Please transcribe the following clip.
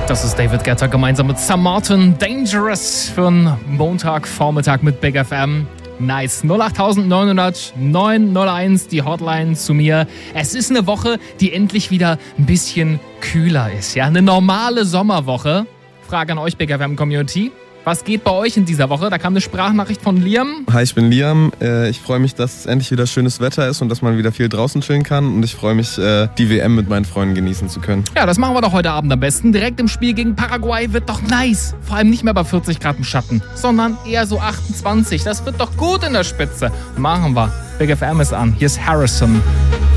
Das ist David Guetta gemeinsam mit Sam Martin. Dangerous für einen Montagvormittag mit Big FM. Nice. 08900 901, die Hotline zu mir. Es ist eine Woche, die endlich wieder ein bisschen kühler ist. Ja, eine normale Sommerwoche. Frage an euch, Big FM Community. Was geht bei euch in dieser Woche? Da kam eine Sprachnachricht von Liam. Hi, ich bin Liam. Ich freue mich, dass es endlich wieder schönes Wetter ist und dass man wieder viel draußen chillen kann. Und ich freue mich, die WM mit meinen Freunden genießen zu können. Ja, das machen wir doch heute Abend am besten. Direkt im Spiel gegen Paraguay wird doch nice. Vor allem nicht mehr bei 40 Grad im Schatten, sondern eher so 28. Das wird doch gut in der Spitze. Machen wir. Big FM ist an. Hier ist Harrison.